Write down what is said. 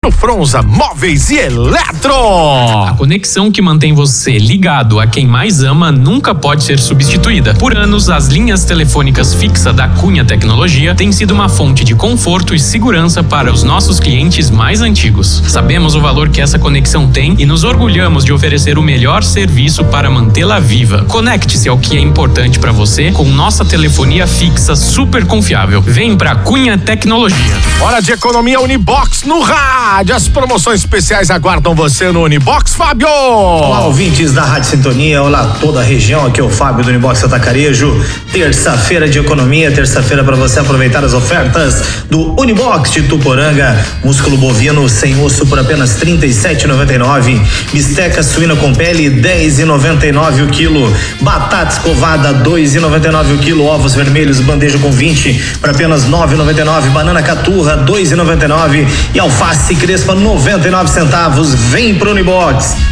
no Fronza Móveis e Eletro. A conexão que mantém você ligado a quem mais ama nunca pode ser substituída. Por anos, as linhas telefônicas fixas da Cunha Tecnologia têm sido uma fonte de conforto e segurança para os nossos clientes mais antigos. Sabemos o valor que essa conexão tem e nos orgulhamos de oferecer o melhor serviço para mantê-la viva. Conecte-se ao que é importante para você com nossa telefonia fixa super confiável. Vem pra Cunha Tecnologia. Hora de economia Unibox no rádio. As promoções especiais aguardam você no Unibox, Fábio. Olá, ouvintes da Rádio Sintonia. Olá, toda a região. Aqui é o Fábio do Unibox Atacarejo. Terça-feira de economia, terça-feira para você aproveitar as ofertas do Unibox de Tuporanga. Músculo bovino sem osso por apenas R$ 37,99. Bisteca suína com pele R$ 10,99 o quilo. Batata escovada R$ 2,99 o quilo. Ovos vermelhos bandeja com 20 por apenas R$ 9,99. Banana caturra R$ 2,99 e alface crespa 99 centavos. Vem pro Unibox.